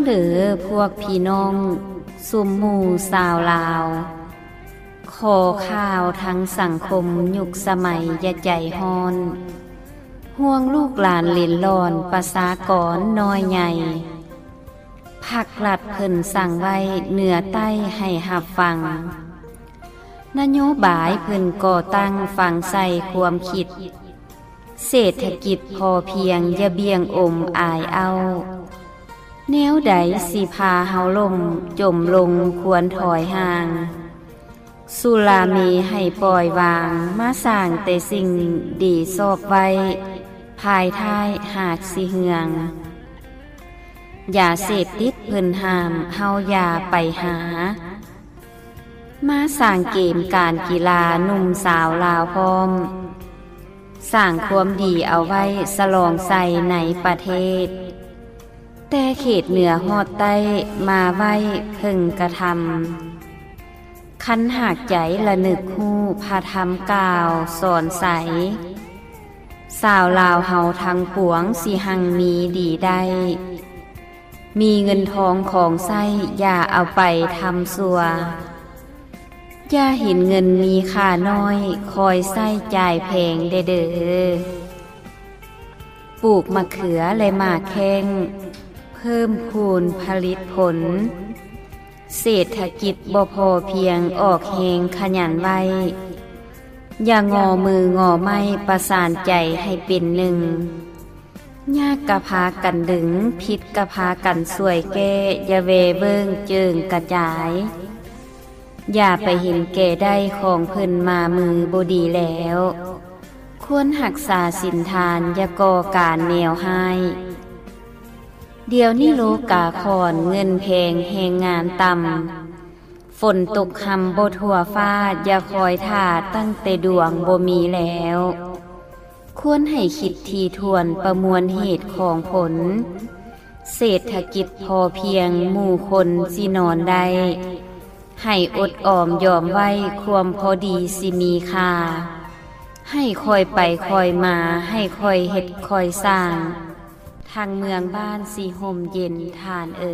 เด้อพวกพี่น้องซุมหมู่สาวลาวขอข่าวทั้งสังคมยุคสมัยอย่าใจฮ้อนห่วงลูกหลานเล่นหลอนประสากรน้อยใหญ่ภาครัฐเพิ่นสั่งไว้เหนือใต้ให้รับฟังนโยบายเพิ่นก่อตั้งฝังใส่ความคิดเศรษฐกิจพอเพียงอย่าเบี่ยงอมอายเอาแนวใดสิพาเฮาล่มจมลงควรถอยห่างสุราเมให้ปล่อยวางมาสร้างแต่สิ่งดีซอบไว้ภายท้ายหากสิเหืองอย่าเสพติดเพิ่นห้ามเฮาอย่าไปหามาสร้างเกมการกีฬาหนุ่มสาวลาวพร้อมสร้างความดีเอาไว้สลองใส่ในประเทศแต่เขตเหนือฮอดใต้มาไว้เพิ่งกระทำคันหากใจละนึกฮู้พาธรรมกล่าวสอนใสสาวลาวเฮาทั้งปวงสิหังมีดีได้มีเงินทองของไส้อย่าเอาไปทำซัวอย่าเห็นเงินมีค่าน้อยคอยไส้จ่ายแพงเด้อปลูกมะเขือและหมากแข้งเพิ่มพูนผลิตผลเศรษฐกิจบ่พอเพียงออกแหงขยันไว้อย่างอมืองอไม้ประสานใจให้เป็นหนึ่งยากกะพากันดึงผิดกะพากันสวยแก้อย่าเวเบิ่งเจิงกระจายอย่าไปเห็นแก่ได้ของเพิ่นมามือบ่ดีแล้วควรรักษาศีลทานอย่าก่อการแนวให้เดี๋ยวนี้โลกาคอนเงินแพงแหงงานต่ำฝนตกคำบ่ทั่วฟ้าอย่าคอยท่าตั้งแต่ดวงบ่มีแล้วควรให้คิดทีทวนประมวลเหตุของผลเศรษฐกิจพอเพียงหมู่คนสินอนได้ให้อดออมยอมไว้ความพอดีสิมีค่าให้คอยไปคอยมาให้คอยเฮ็ดคอยสร้างทางเมืองบ้านสีห่มเย็นทาน